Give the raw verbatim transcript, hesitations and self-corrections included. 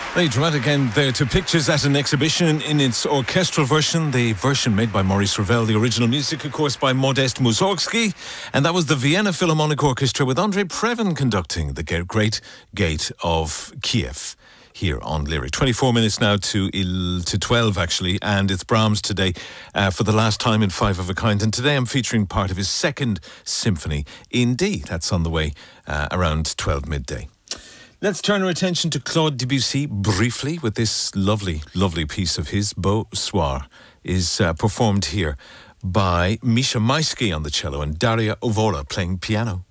Very dramatic end there to Pictures at an Exhibition in its orchestral version, the version made by Maurice Ravel, the original music, of course, by Modest Mussorgsky, and that was the Vienna Philharmonic Orchestra with Andrei Previn conducting the Great Gate of Kiev here on Lyric. twenty-four minutes now to il, to twelve, actually, and it's Brahms today uh, for the last time in Five of a Kind, and today I'm featuring part of his second symphony in D. That's on the way uh, around twelve midday. Let's turn our attention to Claude Debussy briefly with this lovely, lovely piece of his. Beau Soir is uh, performed here by Misha Maisky on the cello and Daria Ovola playing piano.